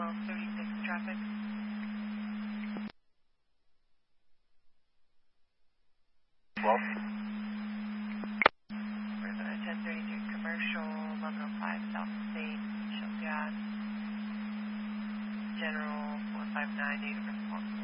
1236 traffic. Well, We're going to 1033 commercial, 1105 South State, Shell Gas, General 459 native response.